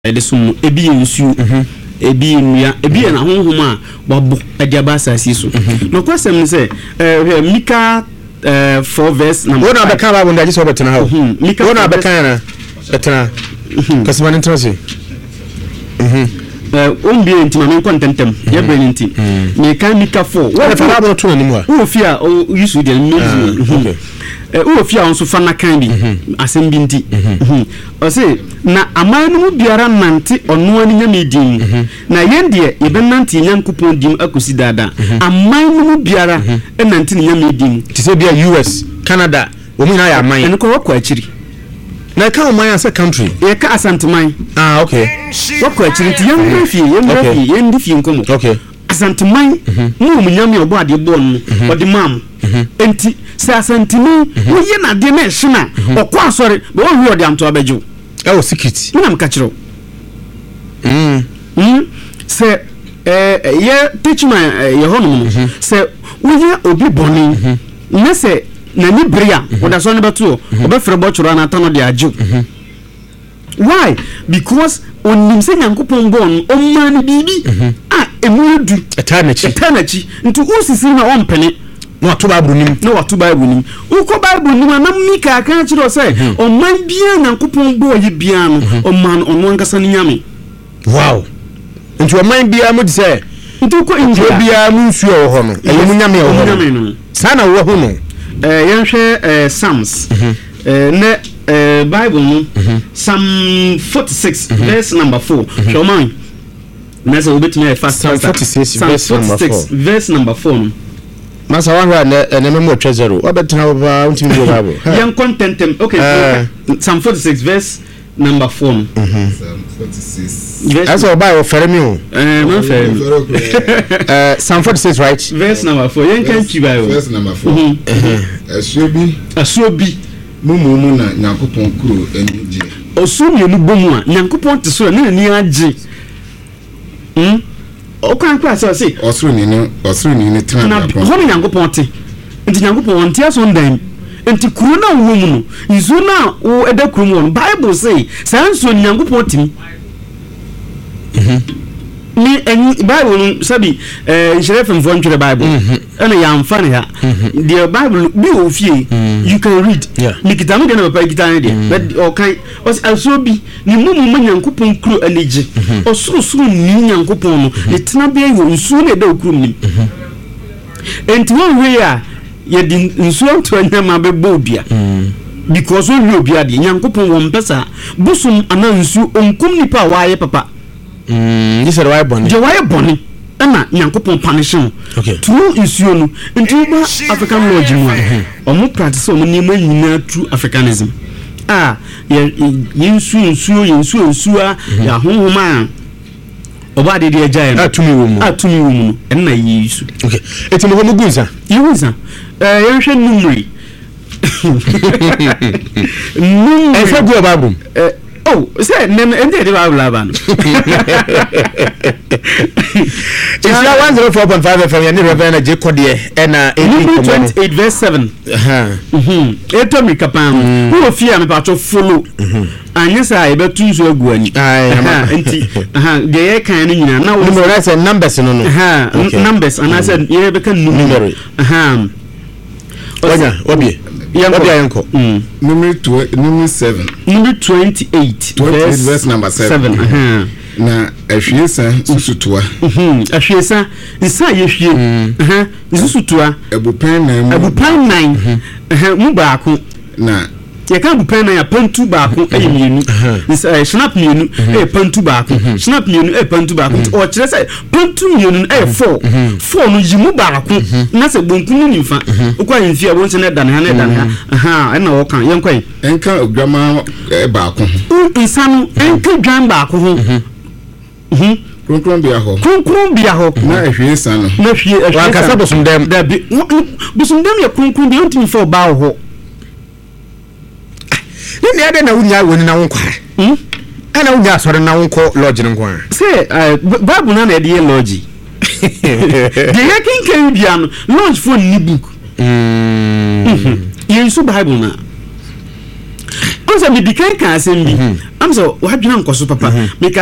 edesum ebi ensu ebi nua ebi na honhoma babo adiaba asasi so no kwasem say Mika 4 verse number wona be kan Bible ndaji so betena ha wona be kan na betena kasima ntrose ombi entima men kontentem ye brain nti Mika 4 wona fa Bible to na nimu a wo fia yusu de mezu wo fia onso fa na kan bi asem bi nti o say na amanu mu biara nante ono ani nya medin na yende ye be nante nyankopon dim akosi dada amanu mu biara nante nya medin ti se bia US Canada wo mu na ya man en ko wakọ akiri na ka man as a country e ka asanteman okay wakọ akiri ti yamra fi yendi fi nkomo okay asanteman mu nyame obo ade bo no odi mam enti se asanteman wo ye na de na ehina okọ asori be wo wi odi amto abeju oh secret na mka kiro se ye teachma ye hono se wo ye obi boni na se na ni bria oda so ne beto obefre bo churo na tano de aju why because onim se nyankopon bon o man bibi emudu etanachi ntu usisi na ompene no watu Bible nim uko Bible nim na Mika kan chiro say o man bia nyankopon bo ye bia no o man ono nkasa ni nyame wow ntu o man bia mo di say ntu ko india bia mu nsu o ho no e mu nyame o ho no sana wo ho no yenhwe Psalms ne Bible no Psalm 46 verse number 4 show man na so obetime fast Psalm 46 verse number 4 masa wanwa na memo treasure obetena baba untimi go Bible yan contentem okay Psalm 46 verse number 4 Psalm 46 as o Bible fere mi o man fere Psalm 46 right verse number 4 yan kan chi Bible verse number 4 asobi mumu na nyankopon kuro enije osumi enu bomu a nyankopon te so na ni age o kan kwa say osuru ni tran na ho nyankopon te nti nyankopon te aso ndan nti kuro na wo mu no izu na wo eda kuro mu no Bible say sanso nyankopon tim ni eni Bible no sabi Sherefem Vonchre Bible ana ya mfa ne ha the Bible bi ofie you can read ni kitamu de na papa kitamu de but okay also bi ni mumu nyankopon kuro anije osuru ni nyankopon no ni tena bia yo nsu na da kuro ni enti won we ya ye di nsu to anyama be bobia because won we obia de nyankopon won pesa busum anansu onkum nipa waye papa this is why bonny the why bonny na nyankopon punishing true insuo no ntuba African lodge mu omo practice omo ni manyina true Africanism yensu ya honhoma oba de de agya na atumi wo mu no na yesu okay etimo ho mu gunza yuza yenhwe numri efa go Bible oh say nem ende de Bible aban it's 104.5 FM ya ni Reverend J Kodie na 28 verse 7 eto mi kapam wo fia me pato follow anyesa e betunso aguani enti de ye kan ni nyina na wo numbers no numbers and I said ye be kan numero onya obie yanko number 7 number 28 verse number 7 na ahwiesa susutua ahwiesa nsa yehwie susutua ebupan nan mu baako na ye kan bupan nan ya pantu baako eyemienu snap mienu pantu baako snap mienu pantu baako o kire say pantu mienu 4 no yimu baako na se bonkunu nifa ukwa yimfia bo nse na dan ha na wo kan yenkwan enka odwama baako nsa no enka dwan baako ho kronkron bia ho na ahwiesa no na hwie wa kasa bosundem da bi bosundem ya kronkron bia ntimi fo ba ho ni ade na wunya woni na wonkwa ana wunya asore na wonko lodge nkwa say Bible na ede ye lodge de yakin kan bia no lodge for ni book yensu Bible na o se me di kan ka asem bi am so wa dwena nkoso papa